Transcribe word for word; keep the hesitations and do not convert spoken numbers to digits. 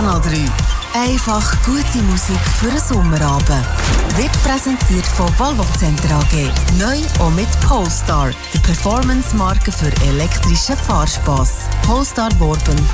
Kanal drei. Einfach gute Musik für einen Sommerabend. Wird präsentiert von Volvo Center A G. Neu auch mit Polestar, der Performance-Marke für elektrischen Fahrspass. Polestar Worben.